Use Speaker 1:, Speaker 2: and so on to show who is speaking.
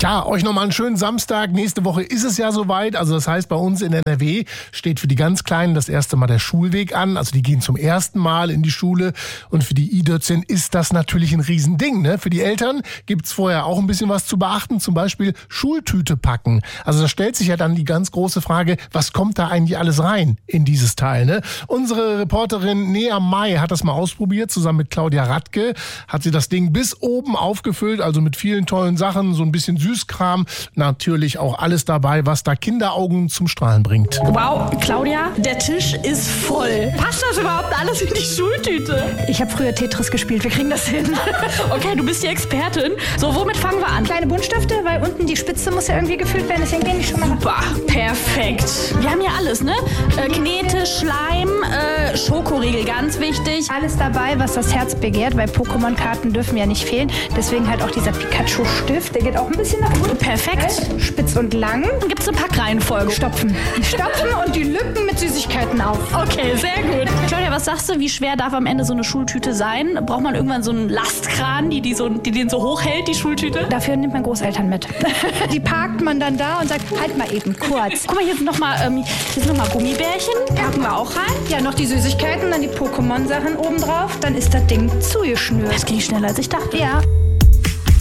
Speaker 1: Tja, euch nochmal einen schönen Samstag. Nächste Woche ist es ja soweit. Also das heißt, bei uns in NRW steht für die ganz Kleinen das erste Mal der Schulweg an. Also die gehen zum ersten Mal in die Schule. Und für die I-13 ist das natürlich ein Riesending, ne? Für die Eltern gibt's vorher auch ein bisschen was zu beachten. Zum Beispiel Schultüte packen. Also da stellt sich ja dann die ganz große Frage, was kommt da eigentlich alles rein in dieses Teil, ne? Unsere Reporterin Nea May hat das mal ausprobiert. Zusammen mit Claudia Radke hat sie das Ding bis oben aufgefüllt. Also mit vielen tollen Sachen, so ein bisschen Süßkram, natürlich auch alles dabei, was da Kinderaugen zum Strahlen bringt.
Speaker 2: Wow, Claudia, der Tisch ist voll. Passt das überhaupt alles in die Schultüte?
Speaker 3: Ich habe früher Tetris gespielt, wir kriegen das hin.
Speaker 2: Okay, du bist die Expertin. So, womit fangen wir an?
Speaker 3: Kleine Buntstifte, weil unten die Spitze muss ja irgendwie gefüllt werden, deswegen gehen die schon mal.
Speaker 2: Super, perfekt. Wir haben hier alles, ne? Knete, Schleim, Schokoriegel, ganz wichtig.
Speaker 3: Alles dabei, was das Herz begehrt, weil Pokémon-Karten dürfen ja nicht fehlen. Deswegen halt auch dieser Pikachu-Stift, der geht auch ein bisschen nach unten.
Speaker 2: Perfekt.
Speaker 3: Spitz und lang.
Speaker 2: Gibt es eine Packreihenfolge?
Speaker 3: Stopfen und die Lücken mit Süßigkeiten auf.
Speaker 2: Okay, sehr gut. Claudia, was sagst du, wie schwer darf am Ende so eine Schultüte sein? Braucht man irgendwann so einen Lastkran, die den so hochhält, die Schultüte?
Speaker 3: Dafür nimmt man Großeltern mit. Die parkt man dann da und sagt, halt mal eben, kurz.
Speaker 2: Guck mal, hier sind noch mal Gummibärchen. Packen wir auch rein.
Speaker 3: Ja, noch die Süßigkeiten, dann die Pokémon-Sachen oben drauf. Dann ist das Ding zugeschnürt.
Speaker 2: Das ging schneller, als ich dachte.
Speaker 3: Ja.